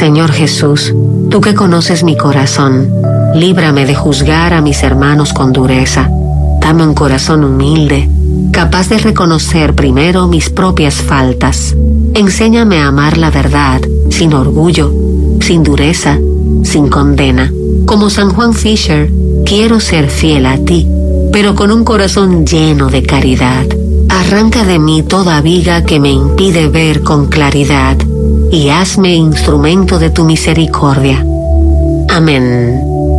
Señor Jesús, tú que conoces mi corazón, líbrame de juzgar a mis hermanos con dureza. Dame un corazón humilde, capaz de reconocer primero mis propias faltas. Enséñame a amar la verdad, sin orgullo, sin dureza, sin condena. Como San Juan Fisher, quiero ser fiel a ti, pero con un corazón lleno de caridad. Arranca de mí toda viga que me impide ver con claridad, y hazme instrumento de tu misericordia. Amén.